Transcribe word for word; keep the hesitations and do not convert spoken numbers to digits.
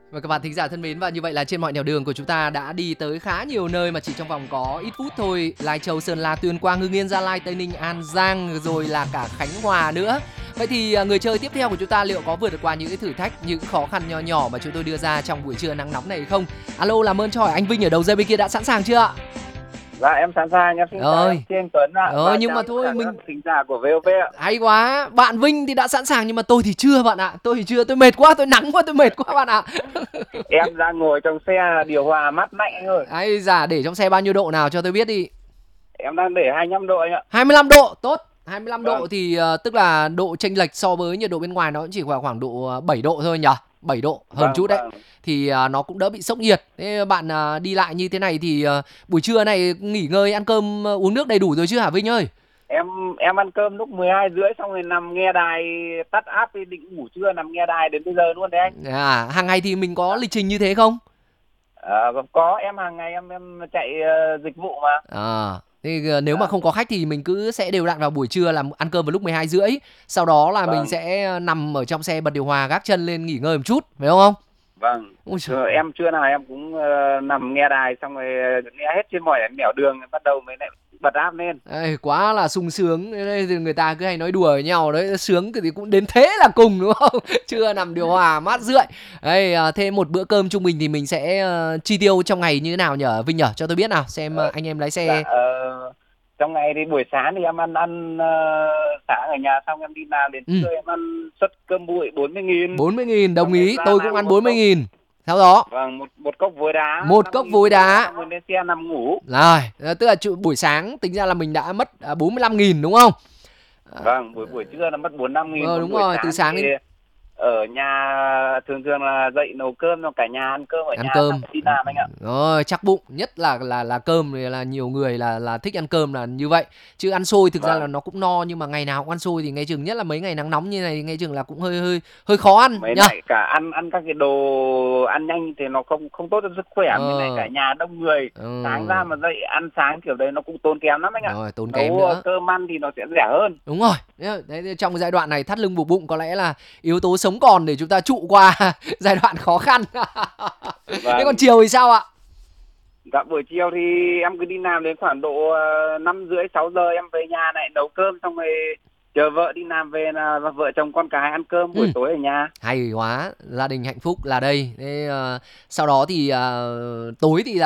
Và các bạn thính giả thân mến, và như vậy là trên mọi nẻo đường của chúng ta đã đi tới khá nhiều nơi mà chỉ trong vòng có ít phút thôi. Lai Châu, Sơn La, Tuyên Quang, Hưng Yên, Gia Lai, Tây Ninh, An Giang, rồi là cả Khánh Hòa nữa. Vậy thì à, người chơi tiếp theo của chúng ta liệu có vượt được qua những cái thử thách, những khó khăn nho nhỏ mà chúng tôi đưa ra trong buổi trưa nắng nóng này không? Alo, làm ơn cho hỏi anh Vinh ở đầu dây bên kia đã sẵn sàng chưa ạ? Dạ em sẵn sàng, em xin chào Ơi. chị anh Tuấn ạ. Ờ, Và nhưng chào mà tất thôi cả mình các thính giả của vê o vê ạ. hay quá. Bạn Vinh thì đã sẵn sàng nhưng mà tôi thì chưa bạn ạ. Tôi thì chưa, tôi mệt quá, tôi nắng quá, tôi mệt quá bạn ạ. Em đang ngồi trong xe điều hòa mát lạnh anh ơi. Ai dạ, để trong xe bao nhiêu độ nào cho tôi biết đi. Em đang để hai mươi lăm độ anh ạ. hai mươi lăm độ, tốt. hai mươi lăm độ Vâng. thì uh, tức là độ chênh lệch so với nhiệt độ bên ngoài nó cũng chỉ khoảng khoảng độ bảy độ thôi nhỉ? bảy độ hơn Vâng, chút đấy. vâng. Thì uh, nó cũng đỡ bị sốc nhiệt. Thế bạn uh, đi lại như thế này thì uh, buổi trưa này nghỉ ngơi, ăn cơm, uh, uống nước đầy đủ rồi chứ hả Vinh ơi? Em em ăn cơm lúc mười hai rưỡi xong rồi nằm nghe đài, tắt app đi định ngủ trưa, nằm nghe đài đến bây giờ luôn đấy anh. À, hàng ngày thì mình có lịch trình như thế không? À, có, em hàng ngày em em chạy uh, dịch vụ mà. À, thì uh, nếu mà À, không có khách thì mình cứ sẽ đều đặn vào buổi trưa làm ăn cơm vào lúc mười hai rưỡi. Sau đó là mình vâng, sẽ nằm ở trong xe bật điều hòa, gác chân lên nghỉ ngơi một chút, phải không? vâng. Ôi trời. Rồi, em trưa nào em cũng uh, nằm nghe đài xong rồi nghe hết trên mọi nẻo đường, bắt đầu mới lại bật app lên. Ê, quá là sung sướng. Đây thì người ta cứ hay nói đùa với nhau đấy, sướng thì cũng đến thế là cùng đúng không? Trưa nằm điều hòa mát rượi. Đây, à, thêm một bữa cơm trung bình thì mình sẽ uh, chi tiêu trong ngày như thế nào nhở Vinh nhở? Cho tôi biết nào, xem Ờ, uh, anh em lái dạ, xe. ờ, trong ngày thì buổi sáng thì em ăn ăn ờ, sáng ở nhà, xong em đi làm đến Ừ, trưa em ăn suất cơm bụi bốn mươi nghìn. bốn mươi nghìn đồng Xong rồi ý, ra tôi cũng ăn làm một bốn mươi cốc, nghìn. Sau đó, vâng, một một cốc vối đá một năm cốc nghìn vối nữa, đá. xong rồi lên xe nằm ngủ. Rồi, ờ, tức là chu- buổi sáng tính ra là mình đã mất à, bốn mươi lăm nghìn đúng không? À, Vâng, buổi buổi trưa là mất bốn năm nghìn, ờ, còn đúng buổi rồi, từ sáng thì sáng đến ở nhà thường thường là dậy nấu cơm cho cả nhà ăn cơm ở ăn nhà xong cơm. rồi đi làm anh ạ. Rồi, chắc bụng, nhất là là là cơm thì là nhiều người là là thích ăn cơm là như vậy. Chứ ăn xôi thực ra là Vâng, nó cũng no, nhưng mà ngày nào cũng ăn xôi thì nghe chừng nhất là mấy ngày nắng nóng như này thì nghe chừng là cũng hơi hơi hơi khó ăn mấy nhá. lại cả ăn ăn các cái đồ ăn nhanh thì nó không không tốt cho sức khỏe, mới lại Ờ. cả nhà đông người, sáng ra Ừ. mà dậy ăn sáng kiểu đấy nó cũng tốn kém lắm anh ạ. Rồi, tốn kém Nấu ờ, nữa. cơm ăn thì nó sẽ rẻ hơn. Đúng rồi. Đấy, đấy, trong cái giai đoạn này thắt lưng buộc bụng có lẽ là yếu tố sống còn để chúng ta trụ qua giai đoạn khó khăn. Thế còn Vâng, chiều thì sao ạ? dạ buổi chiều thì em cứ đi làm đến khoảng độ ờ, năm rưỡi sáu giờ em về nhà này nấu cơm, xong rồi chờ vợ đi làm về là vợ chồng con cái ăn cơm buổi Ừ. tối ở nhà. Hay quá, gia đình hạnh phúc là đây. Thế, ờ, sau đó thì ờ, tối thì